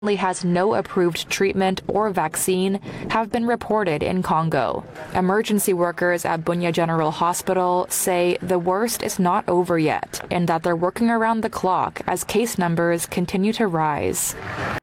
has no approved treatment or vaccine have been reported in Congo. Emergency workers at Bunia General Hospital say the worst is not over yet and that they're working around the clock as case numbers continue to rise.